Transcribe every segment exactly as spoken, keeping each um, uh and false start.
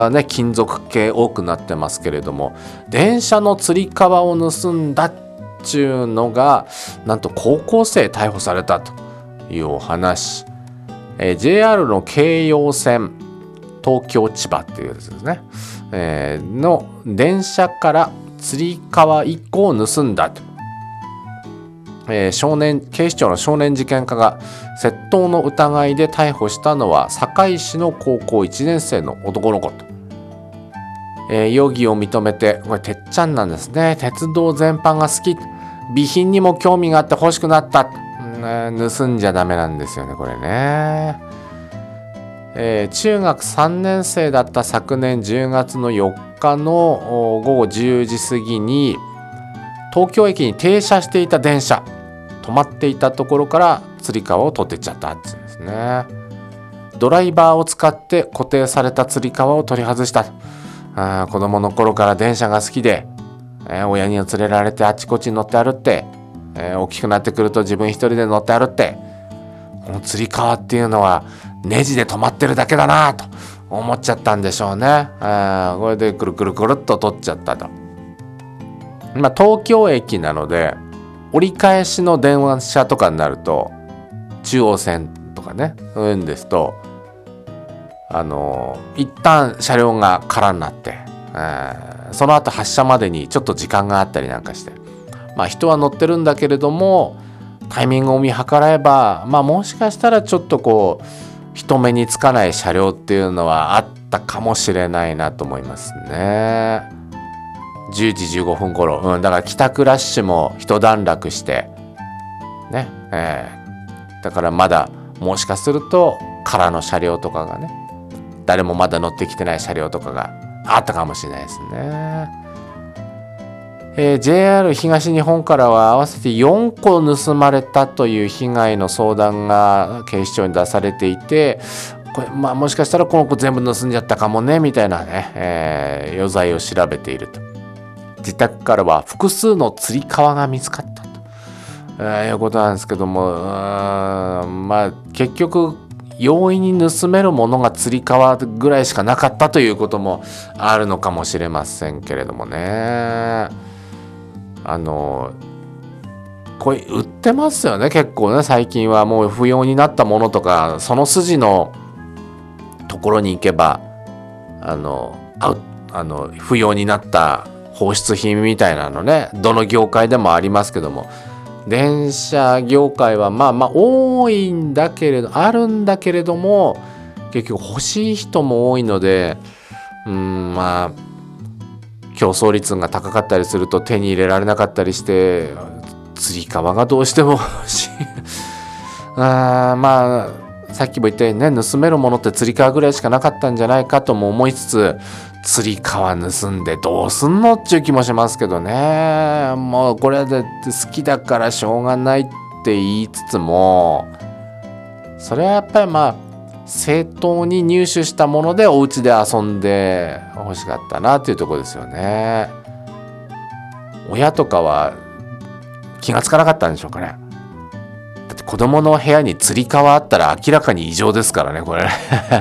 ね、金属系多くなってますけれども、電車のつり革を盗んだっちゅうのがなんと高校生逮捕されたというお話。えー、ジェイアール の京葉線東京千葉っていうやつですね、えー、の電車からつり革いっこを盗んだと、えー、少年警視庁の少年事件課が窃盗の疑いで逮捕したのは堺市の高校いちねん生の男の子と、えー、容疑を認めて、これてっちゃんなんですね。鉄道全般が好き、備品にも興味があって欲しくなった、うん、盗んじゃダメなんですよねこれね。えー、中学さんねん生だった昨年じゅうがつのよっかのごごじゅうじ過ぎに東京駅に停車していた電車、止まっていたところからつり革を取ってっちゃったっていうんですね。ドライバーを使って固定されたつり革を取り外した。あ子供の頃から電車が好きで、えー、親に連れられてあちこち乗って歩って、えー、大きくなってくると自分一人で乗って歩って、このつり革っていうのはネジで止まってるだけだなと思っちゃったんでしょうね。あこれでくるくるくるっと取っちゃったと。まあ、東京駅なので折り返しの電車とかになると、中央線とかねそういうんですと、あの一旦車両が空になって、えー、その後発車までにちょっと時間があったりなんかして、まあ人は乗ってるんだけれどもタイミングを見計らえば、まあもしかしたらちょっとこう人目につかない車両っていうのはあったかもしれないなと思いますね。じゅうじじゅうごふん頃、うん、だから帰宅ラッシュも一段落してね、えー、だからまだもしかすると空の車両とかがね、誰もまだ乗ってきてない車両とかがあったかもしれないですね。えー、ジェイアール 東日本からは合わせてよんこ盗まれたという被害の相談が警視庁に出されていて、これ、まあ、もしかしたらこの子全部盗んじゃったかもねみたいなね、えー、余罪を調べていると。自宅からは複数のつり革が見つかったと、えー、いうことなんですけども、うーんまあ結局容易に盗めるものがつり革ぐらいしかなかったということもあるのかもしれませんけれどもね。あのこれ売ってますよね結構ね。最近はもう不要になったものとか、その筋のところに行けばあのああの不要になった放出品みたいなのね、どの業界でもありますけども、電車業界はまあまあ多いんだけれどあるんだけれども、結局欲しい人も多いので、うんまあ競争率が高かったりすると手に入れられなかったりして、つり革がどうしても欲しいあまあさっきも言ったようにね、盗めるものってつり革ぐらいしかなかったんじゃないかとも思いつつ、つり革盗んでどうすんのっていう気もしますけどね。もうこれで好きだからしょうがないって言いつつも、それはやっぱりまあ正当に入手したものでお家で遊んで欲しかったなっていうところですよね。親とかは気がつかなかったんでしょうかね。だって子供の部屋につり革あったら明らかに異常ですからねこれ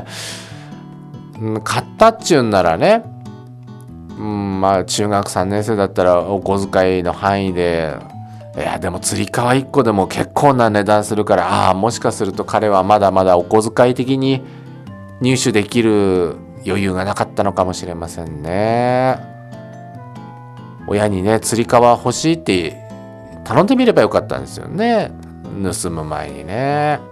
買ったっちゅうんならね、うん、まあ中学さんねん生だったらお小遣いの範囲で、いやでもつり革いっこでも結構な値段するから、ああもしかすると彼はまだまだお小遣い的に入手できる余裕がなかったのかもしれませんね。親にねつり革欲しいって頼んでみればよかったんですよね、盗む前にね。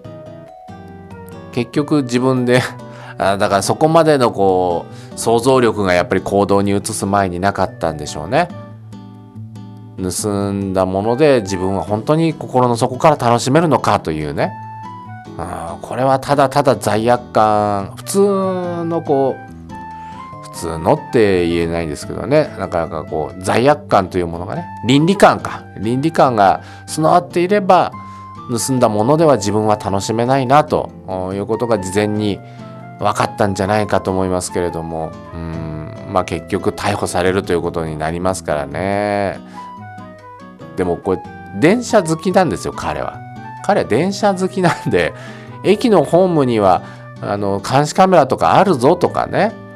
結局自分でだからそこまでのこう想像力がやっぱり行動に移す前になかったんでしょうね。盗んだもので自分は本当に心の底から楽しめるのかというね、あこれはただただ罪悪感、普通のこう普通のって言えないんですけどね、なかなかこう罪悪感というものがね、倫理観か倫理観が備わっていれば盗んだものでは自分は楽しめないなということが事前に分かったんじゃないかと思いますけれども、うーんまあ結局逮捕されるということになりますからね。でもこれ電車好きなんですよ彼は。彼は電車好きなんで、駅のホームにはあの監視カメラとかあるぞとかね、